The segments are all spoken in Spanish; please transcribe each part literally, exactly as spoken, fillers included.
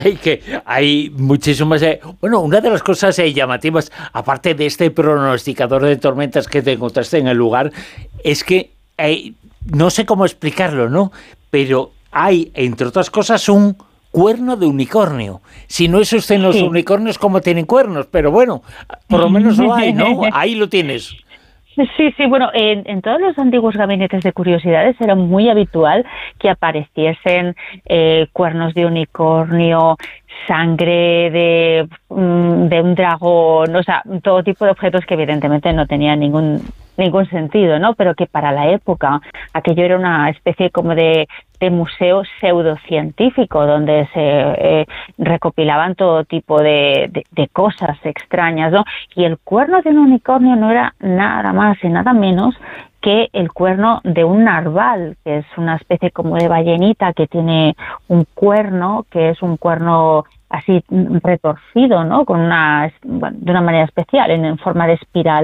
Y que hay muchísimas... Eh, bueno, una de las cosas eh, llamativas, aparte de este pronosticador de tormentas que te encontraste en el lugar, es que eh, no sé cómo explicarlo, ¿no? Pero hay, entre otras cosas, un cuerno de unicornio. Si no existen los Sí. unicornios, ¿cómo tienen cuernos? Pero bueno, por lo menos lo hay, ¿no? Ahí lo tienes. Sí, sí, bueno, en, en todos los antiguos gabinetes de curiosidades era muy habitual que apareciesen eh, cuernos de unicornio, sangre de, mm, de un dragón, o sea, todo tipo de objetos que evidentemente no tenían ningún ningún sentido, ¿no? Pero que para la época aquello era una especie como de, de museo pseudocientífico donde se eh, recopilaban todo tipo de, de, de cosas extrañas, ¿no? Y el cuerno de un unicornio no era nada más y nada menos que el cuerno de un narval, que es una especie como de ballenita que tiene un cuerno, que es un cuerno así retorcido, ¿no? Con una, bueno, de una manera especial, en, en forma de espiral.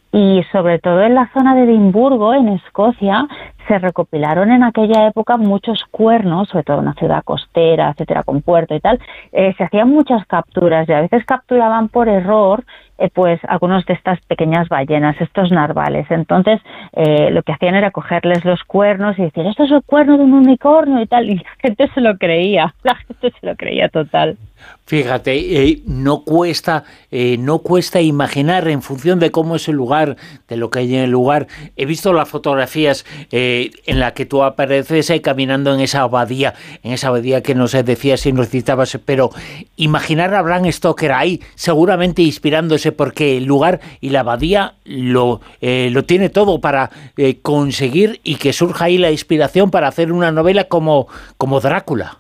Y sobre todo en la zona de Edimburgo, en Escocia, se recopilaron en aquella época muchos cuernos, sobre todo en una ciudad costera, etcétera, con puerto y tal. Eh, se hacían muchas capturas y a veces capturaban por error eh, pues algunos de estas pequeñas ballenas, estos narvales. Entonces eh, lo que hacían era cogerles los cuernos y decir, esto es el cuerno de un unicornio y tal, y la gente se lo creía, la gente se lo creía total. Fíjate, eh, no cuesta, eh, no cuesta imaginar en función de cómo es el lugar, de lo que hay en el lugar. He visto las fotografías eh, en las que tú apareces eh, caminando en esa abadía, en esa abadía que nos decías y nos citabas, pero imaginar a Bram Stoker ahí, seguramente inspirándose, porque el lugar y la abadía lo, eh, lo tiene todo para eh, conseguir y que surja ahí la inspiración para hacer una novela como, como Drácula.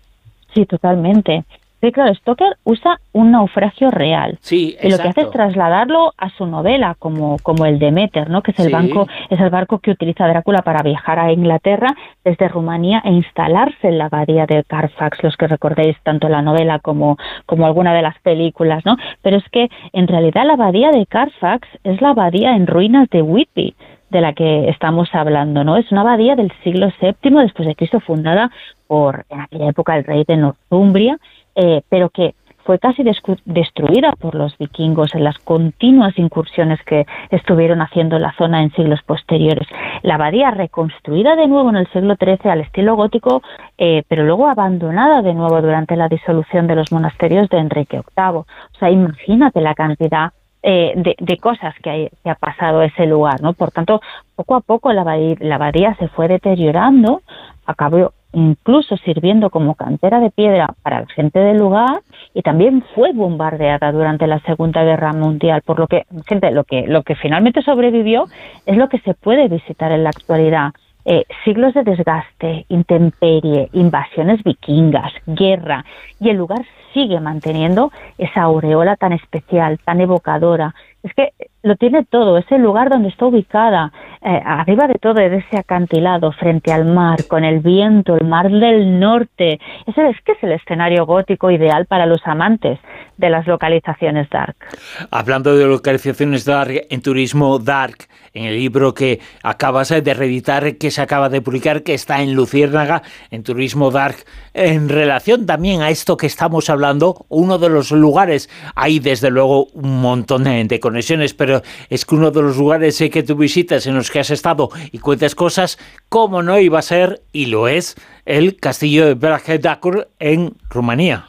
Sí, totalmente. Sí, claro, Stoker usa un naufragio real. Sí, y lo que hace es exacto. trasladarlo a su novela, como, como el Demeter, ¿no? Que es el Sí. banco, es el barco que utiliza Drácula para viajar a Inglaterra desde Rumanía e instalarse en la abadía de Carfax, los que recordéis tanto la novela como, como alguna de las películas, ¿no? Pero es que en realidad la abadía de Carfax es la abadía en ruinas de Whitby, de la que estamos hablando, ¿no? Es una abadía del siglo séptimo después de Cristo, fundada por, en aquella época, el rey de Northumbria, eh, pero que fue casi destruida por los vikingos en las continuas incursiones que estuvieron haciendo en la zona en siglos posteriores. La abadía reconstruida de nuevo en el siglo trece al estilo gótico, eh, pero luego abandonada de nuevo durante la disolución de los monasterios de Enrique octavo. O sea, imagínate la cantidad eh, de, de cosas que, hay, que ha pasado ese lugar, ¿no? Por tanto, poco a poco la abadía, la abadía se fue deteriorando, acabó incluso sirviendo como cantera de piedra para la gente del lugar y también fue bombardeada durante la Segunda Guerra Mundial, por lo que, gente, lo que, lo que finalmente sobrevivió es lo que se puede visitar en la actualidad. Eh, siglos de desgaste, intemperie, invasiones vikingas, guerra, y el lugar sigue manteniendo esa aureola tan especial, tan evocadora. Es que lo tiene todo, es el lugar donde está ubicada, eh, arriba de todo, de ese acantilado, frente al mar, con el viento, el mar del norte. Ese es que es el escenario gótico ideal para los amantes de las localizaciones dark. Hablando de localizaciones dark, en Turismo Dark, en el libro que acabas de reeditar, que se acaba de publicar, que está en Luciérnaga, en Turismo Dark, en relación también a esto que estamos hablando, uno de los lugares, hay desde luego un montón de conexiones, pero es que uno de los lugares que tú visitas, en los que has estado y cuentas cosas, ¿cómo no iba a ser, y lo es, el castillo de Brage-Dacur en Rumanía?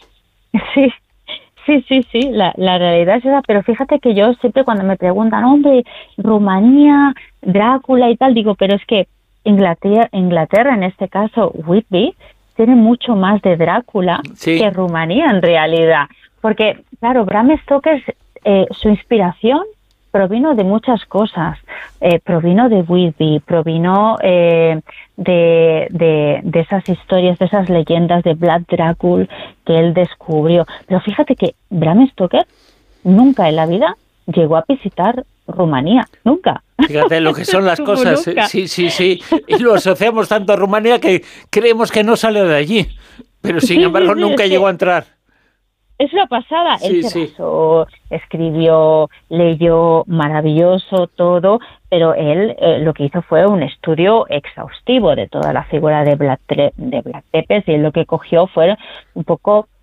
Sí. Sí, sí, sí, la, la realidad es esa, pero fíjate que yo siempre cuando me preguntan, hombre, Rumanía, Drácula y tal, digo, pero es que Inglaterra, Inglaterra en este caso, Whitby, tiene mucho más de Drácula sí. que Rumanía en realidad, porque, claro, Bram Stoker, eh, su inspiración provino de muchas cosas, eh, provino de Whitby, provino eh, de, de, de esas historias, de esas leyendas de Vlad Dracul que él descubrió. Pero fíjate que Bram Stoker nunca en la vida llegó a visitar Rumanía, nunca. Fíjate lo que son las cosas, sí, sí, sí, y lo asociamos tanto a Rumanía que creemos que no sale de allí, pero sin sí, embargo sí, sí, nunca es llegó que... a entrar. Es una pasada, Sí, él se sí. basó, escribió, leyó, maravilloso todo, pero él eh, lo que hizo fue un estudio exhaustivo de toda la figura de Vlad, de Vlad Tepes, y él lo que cogió fue un poco